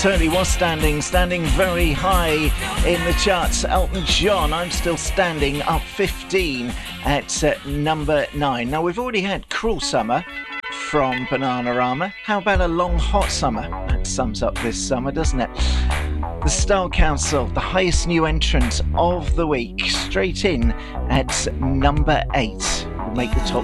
Totally was standing very high in the charts. Elton John, I'm Still Standing, up 15 at number 9. Now, we've already had Cruel Summer from Bananarama. How about a Long Hot Summer? That sums up this summer, doesn't it? The Style Council, the highest new entrant of the week, straight in at number 8. Will make the top